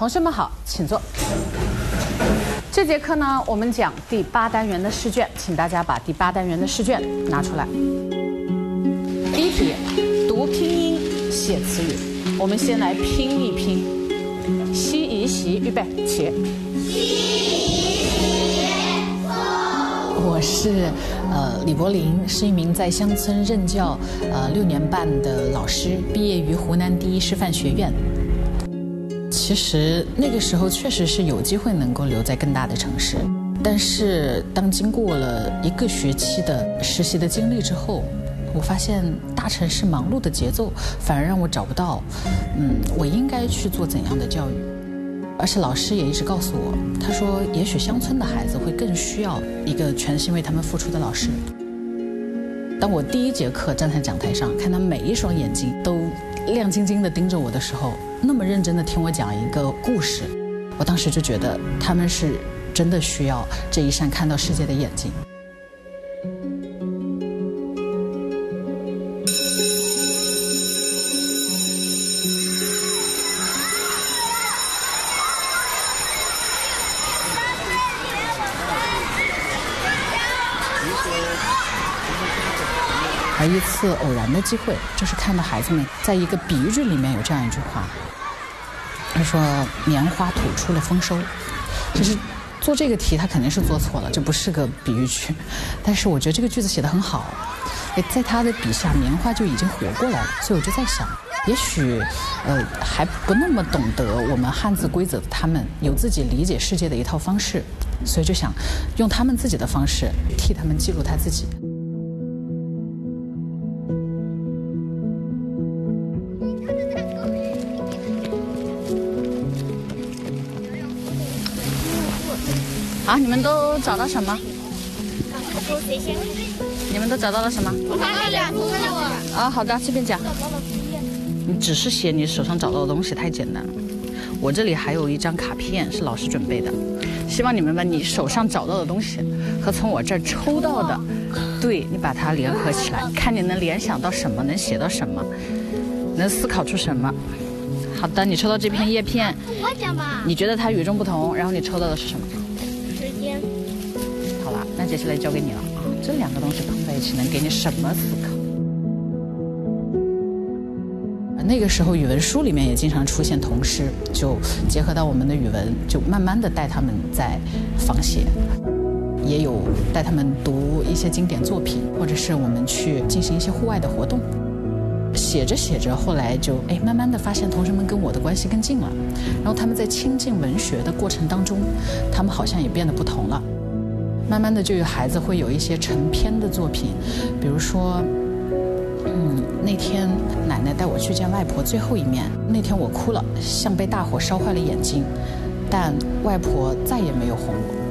同学们好，请坐。这节课呢，我们讲第8单元的试卷，请大家把第8单元的试卷拿出来。第一题，读拼音写词语。我们先来拼一拼。西宜习，预备，起。 我是李柏林，是一名在乡村任教6年半的老师，毕业于湖南第一师范学院。其实那个时候确实是有机会能够留在更大的城市，但是当经过了1个学期的实习的经历之后，我发现大城市忙碌的节奏反而让我找不到我应该去做怎样的教育。而且老师也一直告诉我，他说也许乡村的孩子会更需要一个全心为他们付出的老师。当我第1节课站在讲台上，看到每一双眼睛都亮晶晶地盯着我的时候，那么认真地听我讲一个故事，我当时就觉得他们是真的需要这一扇看到世界的眼睛。而一次偶然的机会，就是看到孩子们在一个比喻句里面有这样一句话，他说棉花吐出了丰收。其实做这个题他肯定是做错了，这不是个比喻句，但是我觉得这个句子写得很好，在他的笔下棉花就已经活过来了。所以我就在想，也许还不那么懂得我们汉字规则的他们有自己理解世界的一套方式，所以就想用他们自己的方式替他们记录他自己。啊，你们都找到什么？你们都找到了什么？ 我找到2个。 啊，好的，这边讲。你只是写你手上找到的东西太简单了。我这里还有一张卡片是老师准备的，希望你们把你手上找到的东西和从我这儿抽到的，对，你把它联合起来，看你能联想到什么，能写到什么，能思考出什么。好的，你抽到这片叶片， 我讲吧。你觉得它与众不同，然后你抽到的是什么？ 时间。 好了，那接下来交给你了啊！这2个东西碰在一起能给你什么思考？那个时候语文书里面也经常出现童诗，就结合到我们的语文，就慢慢的带他们在仿写，也有带他们读一些经典作品，或者是我们去进行一些户外的活动。写着写着，后来就慢慢的发现同学们跟我的关系更近了，然后他们在亲近文学的过程当中，他们好像也变得不同了。慢慢的就有孩子会有一些成篇的作品，比如说那天奶奶带我去见外婆最后一面，那天我哭了，像被大火烧坏了眼睛，但外婆再也没有哄我。